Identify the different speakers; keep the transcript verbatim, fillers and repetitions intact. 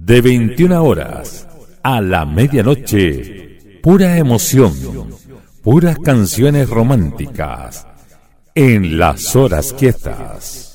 Speaker 1: de veintiuna horas a la medianoche, pura emoción, puras canciones románticas en las horas quietas.